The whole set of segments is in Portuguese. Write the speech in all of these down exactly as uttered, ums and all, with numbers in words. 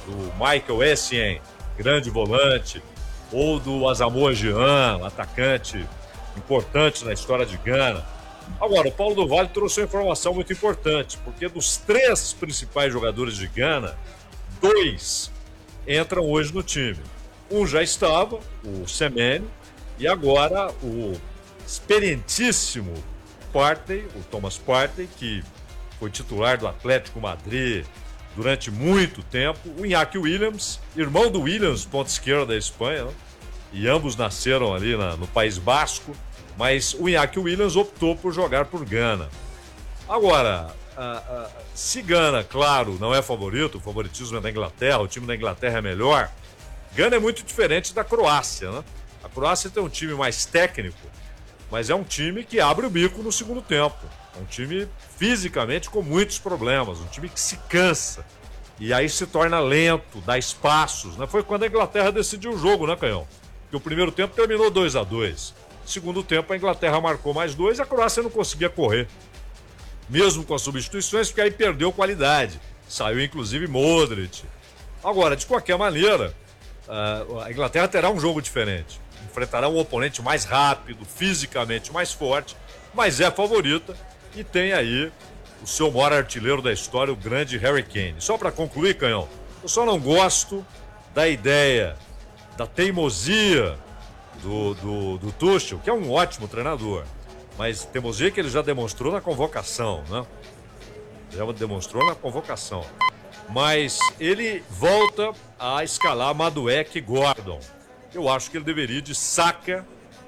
do Michael Essien, grande volante, ou do Asamoah Gyan, atacante importante na história de Gana. Agora, o Paulo do Vale trouxe uma informação muito importante, porque dos três principais jogadores de Gana, dois entram hoje no time. Um já estava, o Semene, e agora o experientíssimo Partey, o Thomas Partey, que foi titular do Atlético Madrid durante muito tempo, o Iñaki Williams, irmão do Williams, ponta esquerda da Espanha, né? E ambos nasceram ali na, no País Basco, mas o Iñaki Williams optou por jogar por Gana. Agora, a, a, se Gana, claro, não é favorito, o favoritismo é da Inglaterra, o time da Inglaterra é melhor, Gana é muito diferente da Croácia, né? A Croácia tem um time mais técnico, mas é um time que abre o bico no segundo tempo. É um time fisicamente com muitos problemas, um time que se cansa. E aí se torna lento, dá espaços, né? Foi quando a Inglaterra decidiu o jogo, né, Canhão? Porque o primeiro tempo terminou dois a dois. Segundo tempo, a Inglaterra marcou mais dois e a Croácia não conseguia correr. Mesmo com as substituições, porque aí perdeu qualidade. Saiu, inclusive, Modric. Agora, de qualquer maneira, a Inglaterra terá um jogo diferente. Enfrentará um oponente mais rápido, fisicamente mais forte, mas é favorita e tem aí o seu maior artilheiro da história, o grande Harry Kane. Só para concluir, Canhão, eu só não gosto da ideia, da teimosia do, do, do Tuchel, que é um ótimo treinador, mas teimosia que ele já demonstrou na convocação, né? Já demonstrou na convocação. Mas ele volta a escalar Madueke e Gordon. Eu acho que ele deveria ir de Saka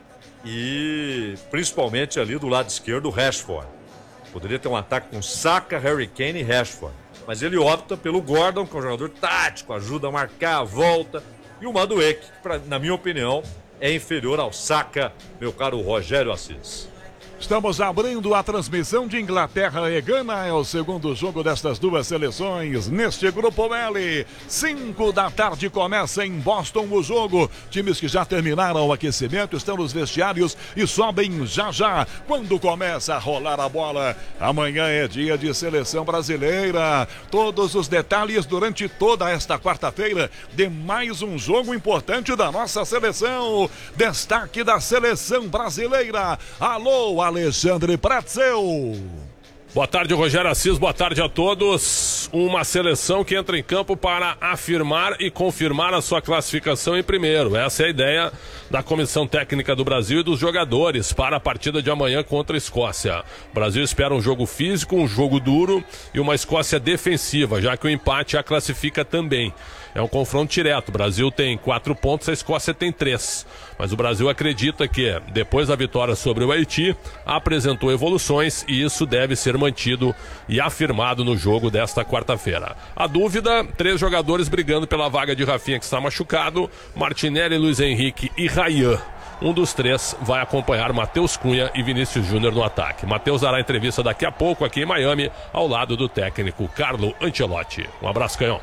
e principalmente ali do lado esquerdo o Rashford. Poderia ter um ataque com Saka, Harry Kane e Rashford. Mas ele opta pelo Gordon, que é um jogador tático, ajuda a marcar, volta. E o Madueke, que pra, na minha opinião, é inferior ao Saka, meu caro Rogério Assis. Estamos abrindo a transmissão de Inglaterra e Gana. É o segundo jogo destas duas seleções neste Grupo L. Cinco da tarde começa em Boston o jogo. Times que já terminaram o aquecimento estão nos vestiários e sobem já já. Quando começa a rolar a bola, amanhã é dia de seleção brasileira. Todos os detalhes durante toda esta quarta-feira de mais um jogo importante da nossa seleção. Destaque da seleção brasileira. Alô, Alexandre Pretzel. Boa tarde, Rogério Assis, boa tarde a todos. Uma seleção que entra em campo para afirmar e confirmar a sua classificação em primeiro. Essa é a ideia da Comissão Técnica do Brasil e dos jogadores para a partida de amanhã contra a Escócia. O Brasil espera um jogo físico, um jogo duro e uma Escócia defensiva, já que o empate a classifica também. É um confronto direto. O Brasil tem quatro pontos, a Escócia tem três. Mas o Brasil acredita que, depois da vitória sobre o Haiti, apresentou evoluções e isso deve ser mantido e afirmado no jogo desta quarta-feira. A dúvida, três jogadores brigando pela vaga de Rafinha, que está machucado, Martinelli, Luiz Henrique e Ryan. Um dos três vai acompanhar Matheus Cunha e Vinícius Júnior no ataque. Matheus dará entrevista daqui a pouco aqui em Miami, ao lado do técnico Carlo Ancelotti. Um abraço, Canhão.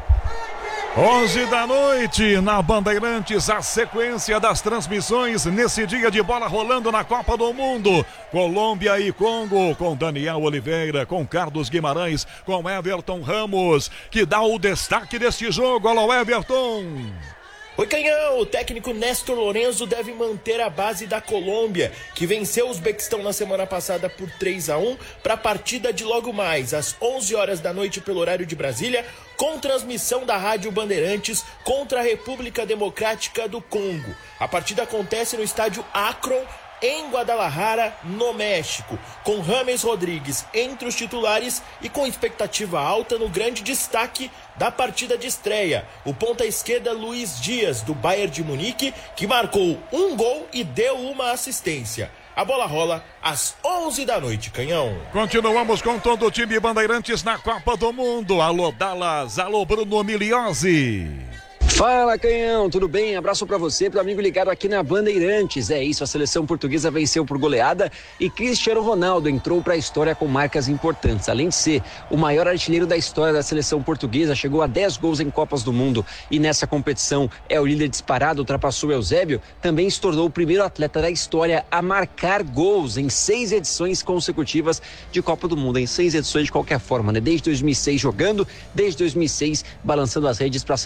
onze da noite, na Bandeirantes, a sequência das transmissões nesse dia de bola rolando na Copa do Mundo. Colômbia e Congo, com Daniel Oliveira, com Carlos Guimarães, com Everton Ramos, que dá o destaque deste jogo. Alô, Everton! Oi, Canhão! O técnico Néstor Lorenzo deve manter a base da Colômbia, que venceu o Uzbequistão na semana passada por três a um, para a partida de logo mais, às onze horas da noite pelo horário de Brasília, com transmissão da Rádio Bandeirantes contra a República Democrática do Congo. A partida acontece no estádio Akron, em Guadalajara, no México, com James Rodrigues entre os titulares e com expectativa alta no grande destaque da partida de estreia, o ponta-esquerda Luiz Dias, do Bayern de Munique, que marcou um gol e deu uma assistência. A bola rola às onze da noite, Canhão. Continuamos com todo o time Bandeirantes na Copa do Mundo. Alô, Dallas, alô, Bruno Miliozzi. Fala, Canhão, tudo bem? Abraço pra você, pro amigo ligado aqui na Bandeirantes. É isso, a seleção portuguesa venceu por goleada e Cristiano Ronaldo entrou pra história com marcas importantes. Além de ser o maior artilheiro da história da seleção portuguesa, chegou a dez gols em Copas do Mundo e nessa competição é o líder disparado, ultrapassou Eusébio, também se tornou o primeiro atleta da história a marcar gols em seis edições consecutivas de Copa do Mundo, em seis edições de qualquer forma, né? Desde dois mil e seis jogando, desde dois mil e seis balançando as redes pra